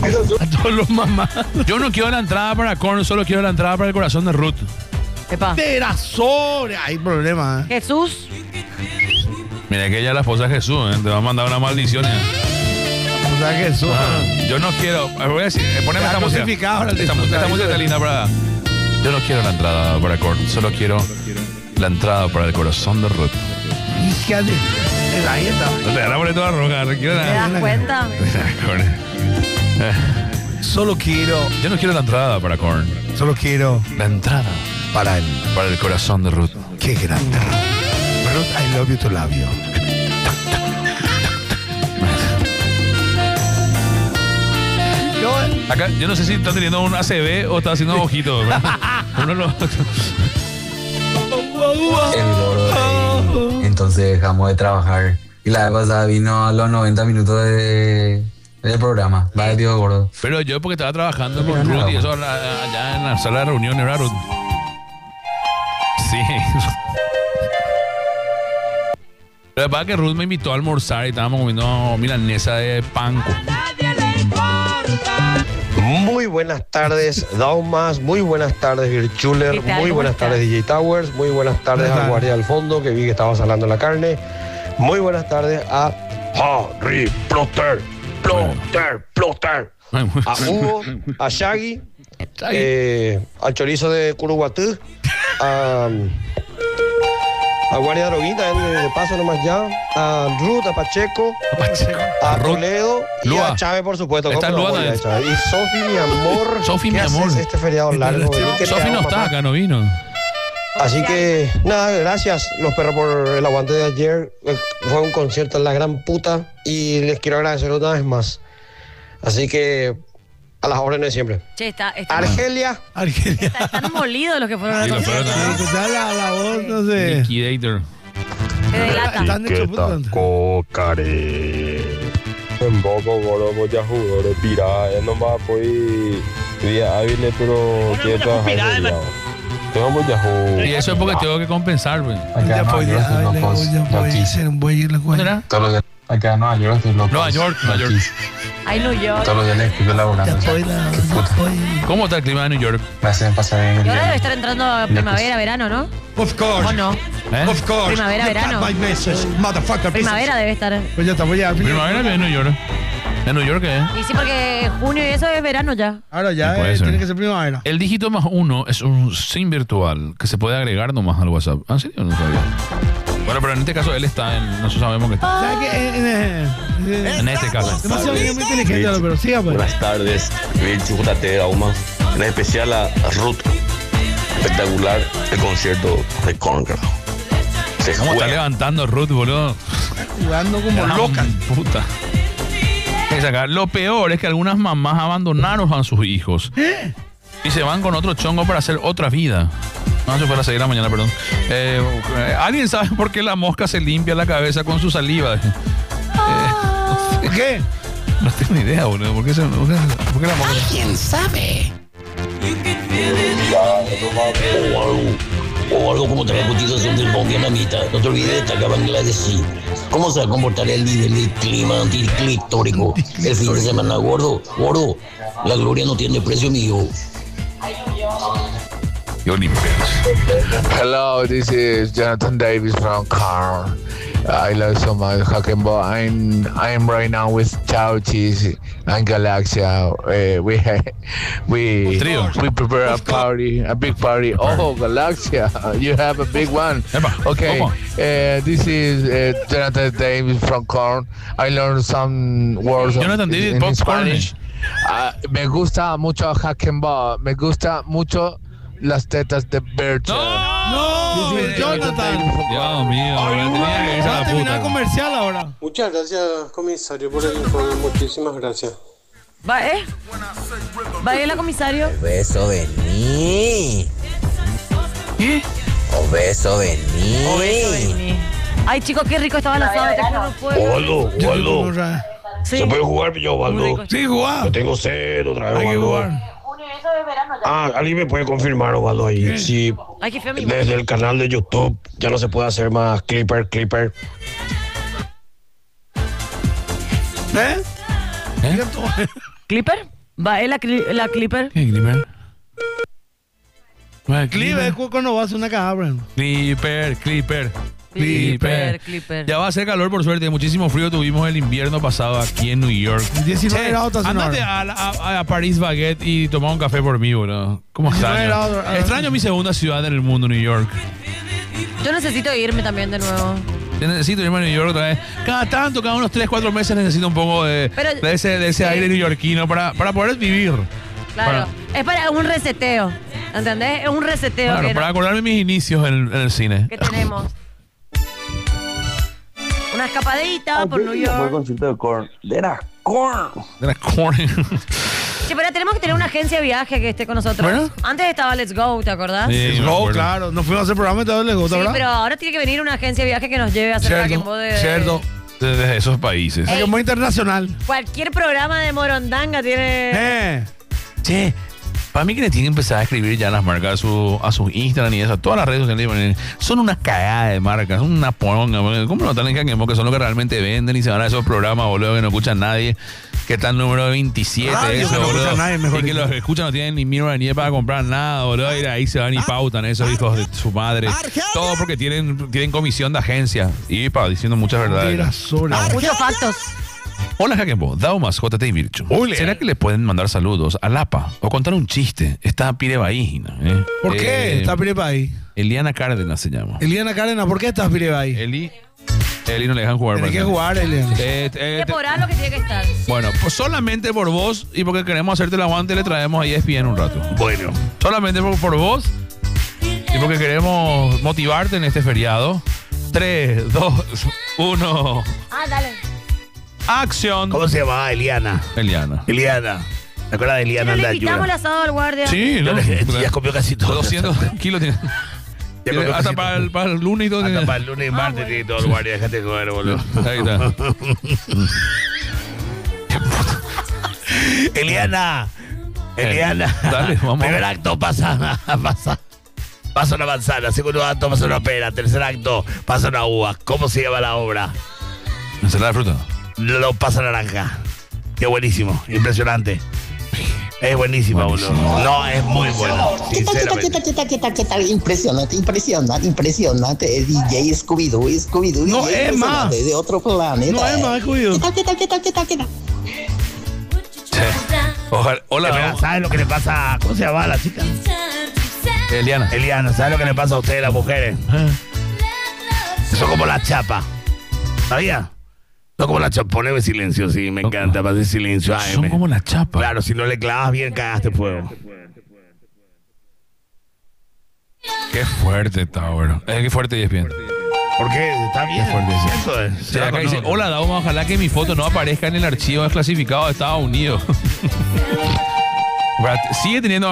A todos los mamás. Yo no quiero la entrada para Korn, solo quiero la entrada para el corazón de Ruth. Epa. Terazores. Hay problema. Jesús. Mira que ella es la esposa de Jesús, te va a mandar una maldición. O sea que eso. Yo no quiero. Voy a decir, poneme esta música. Esta música está linda para. Yo no quiero la entrada para Korn, solo quiero la entrada para el corazón de Ruth. Hija de. Ahí está. No te agarra por toda roja, no quiero ¿Te nada. das cuenta? Solo quiero. Yo no quiero la entrada para Korn. Solo quiero. La entrada Para él. para el corazón de Ruth. Qué grande. Ruth, I love you to love you. Acá, yo no sé si está teniendo un ACV o está haciendo ojitos. Uno lo. El gordo de- Entonces dejamos de trabajar. Y la vez pasada vino a los 90 minutos del programa. Va el tío gordo. Pero yo porque estaba trabajando con Ruth y eso allá en la sala de reuniones, ¿verdad, Ruth? Sí. Lo que pasa es que Ruth me invitó a almorzar y estábamos comiendo milanesa de panko. Muy buenas tardes, Daumas. Muy buenas tardes, Virchuler. ¿Qué tal? Muy ¿Cómo buenas estás? tardes, DJ Towers. Muy buenas tardes Ajá. al guardia al fondo, que vi que estaba salando la carne. Muy buenas tardes a Harry Potter. Plotter. A Hugo, a Shaggy, al chorizo de Curuguatú, a Guardia Droguita, de paso nomás ya, a Ruth, a Pacheco, a Ruth. Toledo y Lua. a Chávez, por supuesto. Está ¿Cómo no Lua voy a también. Chávez? Y Sofi, mi amor. Sofi, mi ¿qué amor. haces este feriado largo? Vení, que te Sofi amo, no está mamá. acá, no vino. Así que, nada, gracias, los perros, por el aguante de ayer. Fue un concierto en la gran puta y les quiero agradecer una vez más. Así que, a las órdenes siempre. Che, están Argelia. Argelia. molidos los que fueron a Sí, los concierto. fueron a- Escuchar la voz, no sé. Liquidator. Te delata. Están hechos puta. Cocare. Un poco gordo, ya jugadores pirada. No va a poder día hábiles, pero quiere trabajar. Tengo ya jugadores. Y eso es porque tengo que compensar, güey. Ya podía ser un buey en la ¿Dónde cuenta. era? Todos los días. Acá en Nueva York estoy loco. Nueva York. Ay, New York. Todos los días les escribo laburando. ¿Cómo está el clima de New York? Me hacen pasar bien el Y ahora debe día. estar entrando a primavera, verano, ¿no? Of course. ¿O no? ¿Eh? Of course. Primavera, You verano. got my message, motherfucker. Primavera debe estar. Pues ya estamos ya. Primavera viene en New York. ¿En New York qué es? Y sí, porque junio y eso es verano ya. Ahora ya Sí, puede ser. tiene que ser primavera. El dígito +1 es un SIM virtual que se puede agregar nomás al WhatsApp. ¿Ah, en serio? No sabía. Bueno, pero en este caso él está en. Nosotros sabemos que está. ¿Sabes qué? En este caso. Demasiado bien, muy inteligente, pero siga pues. Buenas tardes, Virchu JT Daumas. En especial a Ruth. Espectacular el concierto de Conker. Se ¿Cómo está juega. levantando Ruth, boludo? Jugando como Gran loca. Puta. Es acá. Lo peor es que algunas mamás abandonaron a sus hijos y se van con otro chongo para hacer otra vida. No, eso fue a las 6 de la mañana, perdón. ¿Alguien sabe por qué la mosca se limpia la cabeza con su saliva? ¿Por qué? No tengo ni idea, boludo. ¿Por qué la mosca? O algo como traer cotización del Bon Vietnamita. No te olvides de destacar Bangladesh. ¿Cómo se va a comportar el nivel del clima anticlitórico el fin de semana, gordo? Gordo, la gloria no tiene precio, mío. Yo ni Hello, this is Jonathan Davis from Carl. I love so much Hackenball. I'm right now with Chauchis and Galaxia. We Trio. we prepare a party, a big party. Oh, Galaxia, you have a big one. Epa, Okay, ¿cómo? this is Jonathan Davis from Corn. I learned some words Jonathan Davis, in Popcorn. Spanish. Me gusta mucho Hackenball. Me gusta mucho las tetas de Berta. No, Jonathan. Dios mío, boludo, tenía que irse a Va a la terminar puta. comercial ahora. Muchas gracias, comisario, por el informe. Muchísimas gracias. Va, Va a ir la comisario. Obeso, vení. ¿Qué? Obeso, vení. Ay, chicos, qué rico estaba el asado. Te juro, no puedo. Waldo. Sí. ¿Se puede jugar, yo, Muy Waldo? rico. Sí, jugar. Yo tengo sed otra vez, Hay que Waldo. jugar. ¿Alguien me puede confirmar, Osvaldo, ahí? Si Ay, qué feo mi desde el canal de YouTube ya no se puede hacer más Clipper. ¿Eh? ¿Eh? ¿Clipper? ¿Va la Clipper? ¿Qué Clipper? Clipper es cuando vas a una cabra. Clipper. Clipper. Ya va a hacer calor, por suerte. Muchísimo frío tuvimos el invierno pasado aquí en New York. 19 grados. Andate a París Baguette y toma un café por mí, boludo. ¿Cómo extraño? Extraño mi segunda ciudad en el mundo, New York. Yo necesito irme también de nuevo. Yo necesito irme a New York otra vez. Cada unos 3-4 meses necesito un poco de ese aire neoyorquino para poder vivir. Claro, es para un reseteo. ¿Entendés? Es un reseteo. Claro, para acordarme mis inicios en el cine. ¿Qué tenemos? Una escapadita por New York. Fue el concierto de Korn. De la Korn. Sí, pero tenemos que tener una agencia de viaje que esté con nosotros. ¿Bueno? Antes estaba Let's Go, ¿te acordás? Sí, Let's Go, claro. Nos fuimos a hacer programa y todo Let's Go, sí, ¿verdad? pero ahora tiene que venir una agencia de viaje que nos lleve a hacer Paquembo Cierto. Desde esos países. Paquembo internacional. Cualquier programa de Morondanga tiene... Che, para mí que le tienen que empezar a escribir ya las marcas a su Instagram y eso, a todas las redes sociales. Son una cagada de marcas, son una poronga. ¿Cómo no están en Paquembo? Que son los que realmente venden y se van a esos programas, boludo, que no escuchan nadie. Que está el número 27, eso, no boludo. nadie, mejor y que dicho. los que escuchan no tienen ni mierda ni para comprar nada, boludo. Y ahí se van y pautan esos hijos de su madre. Todo porque tienen comisión de agencia. Y diciendo muchas verdades. Muchos factos. Hola, Paquembo, Daumas, JT y Vircho. ¿Será que le pueden mandar saludos a Lapa o contar un chiste? Está Pirebaí. ¿Por qué está Pirebaí? Eliana Cárdenas se llama. Eliana Cárdenas, ¿por qué estás Pirebaí? Eli no le dejan jugar. Tiene que jugar, Eliana. Es por algo que tiene que estar. Bueno, pues solamente por vos y porque queremos hacerte el aguante, le traemos a ESPN un rato. Bueno. Solamente por vos y porque queremos motivarte en este feriado. 3, 2, 1. Dale. ¡Acción! ¿Cómo se llamaba Eliana? Eliana. ¿Te acuerdas de Eliana Pero le Andayura? invitamos el asado al guardia. Sí, ¿no? Ya comió casi todo. 200 kilos tiene. Hasta para el lunes y todo. Hasta para el lunes y martes tiene todo el guardia. Déjate joder, boludo. Ahí está. Eliana. Dale, vamos. Primer acto pasa una manzana. Segundo acto pasa una pera. Tercer acto pasa una uva. ¿Cómo se llama la obra? Ensalada de fruta. Lo pasa naranja. Qué buenísimo. Impresionante. Es buenísima, boludo. No, es muy bueno. ¿Qué tal? Impresionante. El DJ Scooby-Doo. No DJ es más. De otro planeta. No es más, Scooby-Doo. ¿Qué tal? Ojalá. Hola. ¿Sabes lo que le pasa? ¿Cómo se llama la chica? Eliana, ¿sabes lo que le pasa a ustedes, las mujeres? Son como la chapa. ¿Sabía? Son como la chapa. Poneme silencio, sí, me encanta. Para hacer silencio. Son como la chapa. Claro, si no le clavas bien, cagaste fuego. Qué fuerte está, bueno. Qué fuerte y es bien. ¿Por qué? Está bien. Qué fuerte, sí. Eso es. Sí, acá dice, hola, Dauma, ojalá que mi foto no aparezca en el archivo desclasificado de Estados Unidos. Sigue teniendo